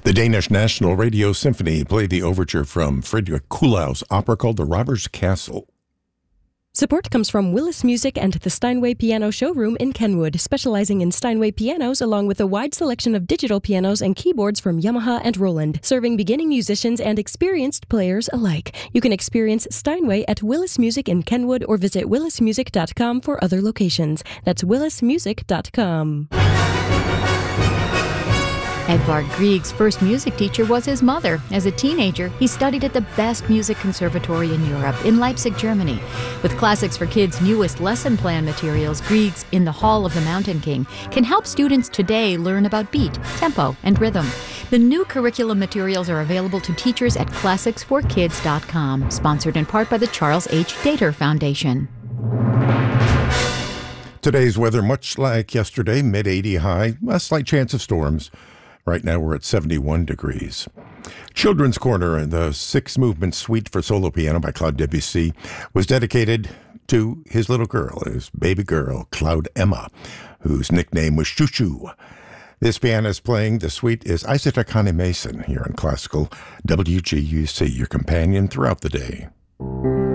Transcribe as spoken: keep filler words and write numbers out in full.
The Danish National Radio Symphony played the overture from Friedrich Kuhlau's opera called The Robber's Castle. Support comes from Willis Music and the Steinway Piano Showroom in Kenwood, specializing in Steinway pianos along with a wide selection of digital pianos and keyboards from Yamaha and Roland, serving beginning musicians and experienced players alike. You can experience Steinway at Willis Music in Kenwood or visit willis music dot com for other locations. That's willis music dot com. Edvard Grieg's first music teacher was his mother. As a teenager, he studied at the best music conservatory in Europe, in Leipzig, Germany. With Classics for Kids' newest lesson plan materials, Grieg's In the Hall of the Mountain King can help students today learn about beat, tempo, and rhythm. The new curriculum materials are available to teachers at classics for kids dot com, sponsored in part by the Charles H. Dater Foundation. Today's weather, much like yesterday, mid eighty high, a slight chance of storms. Right now we're at seventy-one degrees. Children's Corner, the six-movement suite for solo piano by Claude Debussy, was dedicated to his little girl, his baby girl, Claude Emma, whose nickname was Chouchou. This pianist playing the suite is Isata Kane Mason here on Classical W G U C, your companion throughout the day.